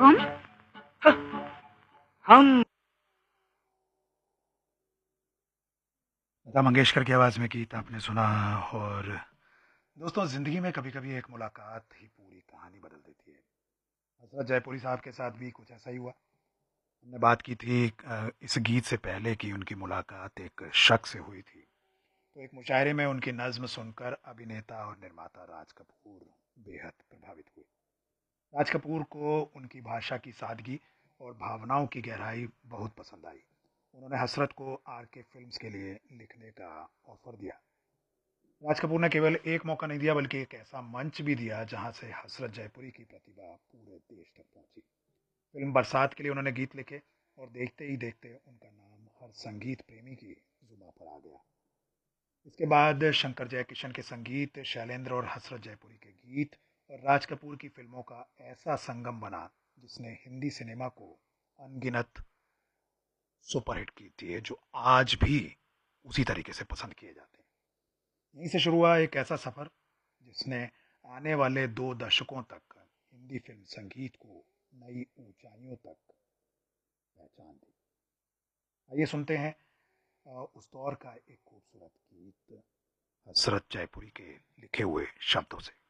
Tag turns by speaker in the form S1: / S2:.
S1: तुम?
S2: हम लता मंगेशकर की आवाज में गीत आपने सुना। और दोस्तों, जिंदगी में कभी कभी एक मुलाकात ही पूरी कहानी बदल देती है। हजरत जयपुरी साहब के साथ भी कुछ ऐसा ही हुआ। हमने बात की थी इस गीत से पहले कि उनकी मुलाकात एक शख्स से हुई थी। तो एक मुशायरे में उनकी नज्म सुनकर अभिनेता और निर्माता राज कपूर बेहद प्रभावित हुए। राज कपूर को उनकी भाषा की सादगी और भावनाओं की गहराई बहुत पसंद आई। उन्होंने हसरत को आर के फिल्म्स के लिए लिखने का ऑफर दिया। राज कपूर ने केवल एक मौका नहीं दिया, बल्कि एक ऐसा मंच भी दिया जहां से हसरत जयपुरी की प्रतिभा पूरे देश तक पहुंची। फिल्म बरसात के लिए उन्होंने गीत लिखे और देखते ही देखते उनका नाम हर संगीत प्रेमी की जुबां पर आ गया। इसके बाद शंकर जयकिशन के संगीत, शैलेंद्र और हसरत जयपुरी के गीत और राज कपूर की फिल्मों का ऐसा संगम बना जिसने हिंदी सिनेमा को अनगिनत सुपरहिट की थी, जो आज भी उसी तरीके से पसंद किए जाते हैं। यहीं से शुरू हुआ एक ऐसा सफर जिसने आने वाले 2 दशकों तक हिंदी फिल्म संगीत को नई ऊंचाइयों तक पहचान दी। आइए सुनते हैं उस दौर का एक खूबसूरत गीत हसरत जयपुरी के लिखे हुए शब्दों से।